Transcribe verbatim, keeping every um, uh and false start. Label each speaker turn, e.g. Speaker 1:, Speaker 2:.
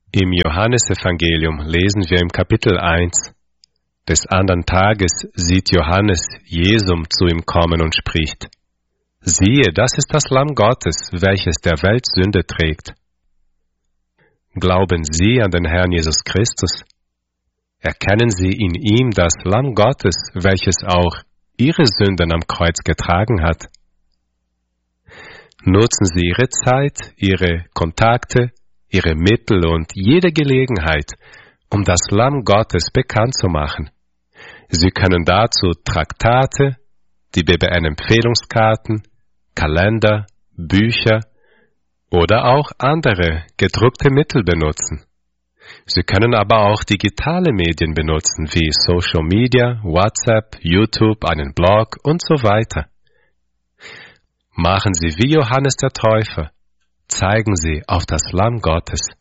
Speaker 1: Im Johannesevangelium lesen wir im Kapitel eins. Des andern Tages sieht Johannes Jesum zu ihm kommen und spricht: Siehe, das ist das Lamm Gottes, welches der Welt Sünde trägt. Glauben Sie an den Herrn Jesus Christus? Erkennen Sie in ihm das Lamm Gottes, welches auch Ihre Sünden am Kreuz getragen hat? Nutzen Sie Ihre Zeit, Ihre Kontakte, Ihre Mittel und jede Gelegenheit, um das Lamm Gottes bekannt zu machen. Sie können dazu Traktate, die B B N-Empfehlungskarten, Kalender, Bücher oder auch andere gedruckte Mittel benutzen. Sie können aber auch digitale Medien benutzen, wie Social Media, WhatsApp, YouTube, einen Blog und so weiter. Machen Sie wie Johannes der Täufer. Zeigen Sie auf das Lamm Gottes.